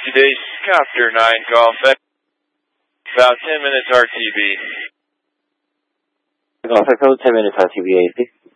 today's Copter 9 Golf. About 10 minutes RTB. Golf Echo, 10 minutes RTB AC.